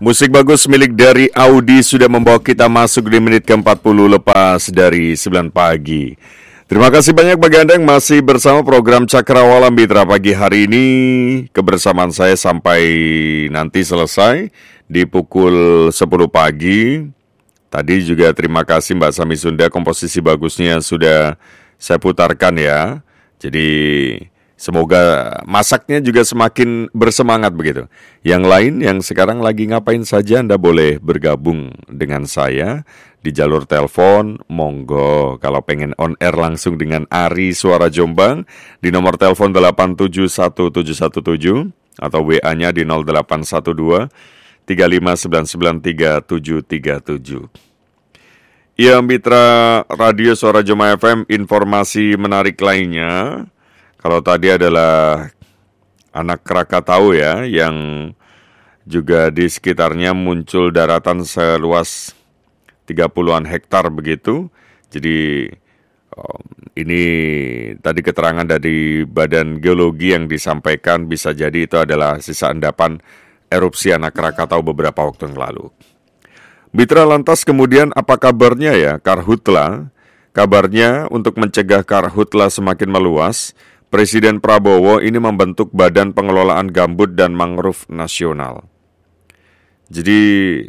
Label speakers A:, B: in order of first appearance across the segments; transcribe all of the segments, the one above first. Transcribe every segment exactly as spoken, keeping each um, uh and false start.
A: Musik bagus milik dari Audi sudah membawa kita masuk di menit ke empat puluh lepas dari sembilan pagi. Terima kasih banyak bagi Anda yang masih bersama program Cakrawala Mitra pagi hari ini. Kebersamaan saya sampai nanti selesai di pukul sepuluh pagi. Tadi juga terima kasih Mbak Sami Sunda, komposisi bagusnya sudah saya putarkan ya. Jadi semoga masaknya juga semakin bersemangat begitu. Yang lain yang sekarang lagi ngapain saja Anda boleh bergabung dengan saya di jalur telepon. Monggo kalau pengen on air langsung dengan Ari Suara Jombang di nomor telepon delapan tujuh satu tujuh satu tujuh atau W A-nya di nol delapan satu dua tiga lima sembilan sembilan tiga tujuh tiga tujuh. Ya, Mitra Radio Suara Jombang F M, informasi menarik lainnya. Kalau tadi adalah anak Krakatau ya, yang juga di sekitarnya muncul daratan seluas tiga puluhan hektar begitu. Jadi um, ini tadi keterangan dari Badan Geologi yang disampaikan bisa jadi itu adalah sisa endapan erupsi anak Krakatau beberapa waktu yang lalu. Mitra lantas kemudian apa kabarnya ya Karhutla? Kabarnya untuk mencegah Karhutla semakin meluas, Presiden Prabowo ini membentuk Badan Pengelolaan Gambut dan Mangrove Nasional. Jadi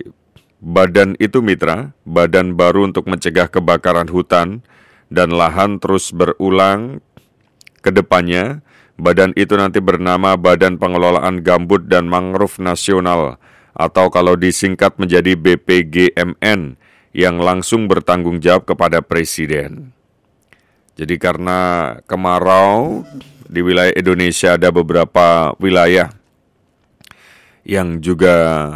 A: badan itu mitra, badan baru untuk mencegah kebakaran hutan dan lahan terus berulang ke depannya. Badan itu nanti bernama Badan Pengelolaan Gambut dan Mangrove Nasional atau kalau disingkat menjadi B P G M N yang langsung bertanggung jawab kepada Presiden. Jadi karena kemarau di wilayah Indonesia ada beberapa wilayah yang juga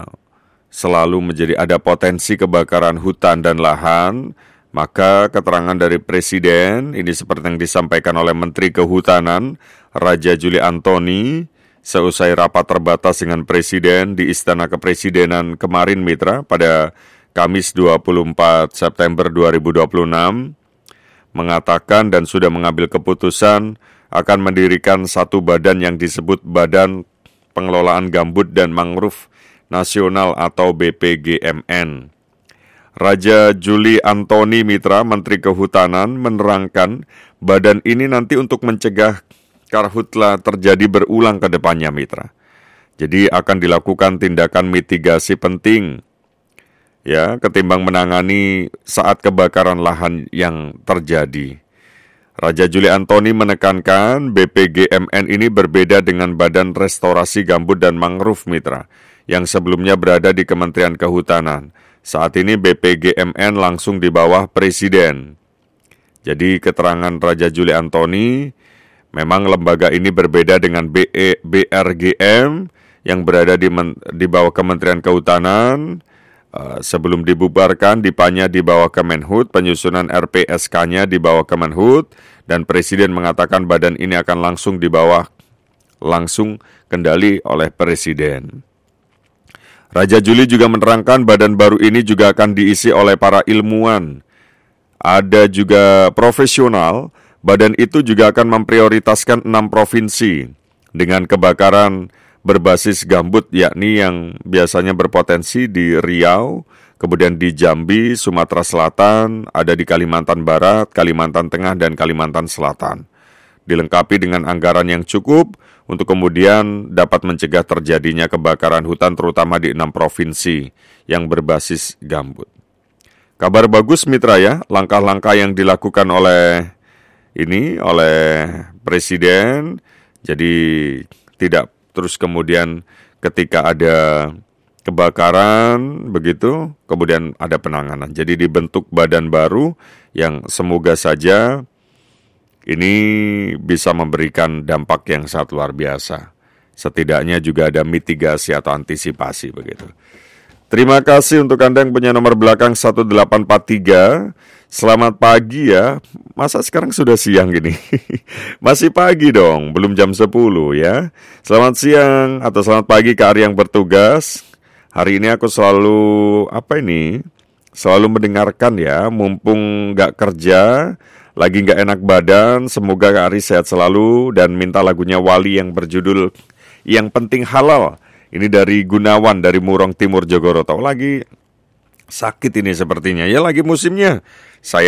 A: selalu menjadi ada potensi kebakaran hutan dan lahan, maka keterangan dari Presiden ini seperti yang disampaikan oleh Menteri Kehutanan Raja Juli Antoni seusai rapat terbatas dengan Presiden di Istana Kepresidenan kemarin Mitra pada Kamis dua puluh empat September dua ribu dua puluh enam. Mengatakan dan sudah mengambil keputusan akan mendirikan satu badan yang disebut Badan Pengelolaan Gambut dan Mangrove Nasional atau B P G M N. Raja Juli Antoni Mitra, Menteri Kehutanan, menerangkan badan ini nanti untuk mencegah karhutla terjadi berulang ke depannya Mitra. Jadi akan dilakukan tindakan mitigasi penting ya, ketimbang menangani saat kebakaran lahan yang terjadi. Raja Juli Antoni menekankan B P G M N ini berbeda dengan Badan Restorasi Gambut dan Mangrove Mitra, yang sebelumnya berada di Kementerian Kehutanan. Saat ini B P G M N langsung di bawah Presiden. Jadi keterangan Raja Juli Antoni, memang lembaga ini berbeda dengan B R G M yang berada di, men- di bawah Kementerian Kehutanan. Uh, sebelum dibubarkan, Dipanya di bawah Kemenhut, penyusunan R P S K-nya di bawah Kemenhut, dan Presiden mengatakan badan ini akan langsung di bawah, langsung kendali oleh Presiden. Raja Juli juga menerangkan badan baru ini juga akan diisi oleh para ilmuwan. Ada juga profesional, badan itu juga akan memprioritaskan enam provinsi dengan kebakaran berbasis gambut, yakni yang biasanya berpotensi di Riau, kemudian di Jambi, Sumatera Selatan, ada di Kalimantan Barat, Kalimantan Tengah, dan Kalimantan Selatan. Dilengkapi dengan anggaran yang cukup untuk kemudian dapat mencegah terjadinya kebakaran hutan terutama di enam provinsi yang berbasis gambut. Kabar bagus Mitra ya, langkah-langkah yang dilakukan oleh ini, oleh Presiden, jadi tidak terus kemudian ketika ada kebakaran begitu, kemudian ada penanganan. Jadi dibentuk badan baru yang semoga saja ini bisa memberikan dampak yang sangat luar biasa. Setidaknya juga ada mitigasi atau antisipasi begitu. Terima kasih untuk Anda yang punya nomor belakang satu delapan empat tiga. Selamat pagi ya. Masa sekarang sudah siang gini? Masih pagi dong, belum jam sepuluh ya. Selamat siang atau selamat pagi ke Ari yang bertugas. Hari ini aku selalu, apa ini, selalu mendengarkan ya, mumpung gak kerja, lagi gak enak badan, semoga Kak Ari sehat selalu dan minta lagunya Wali yang berjudul Yang Penting Halal. Ini dari Gunawan, dari Murong Timur, Jogoroto. Lagi sakit ini sepertinya. Ya lagi musimnya. Saya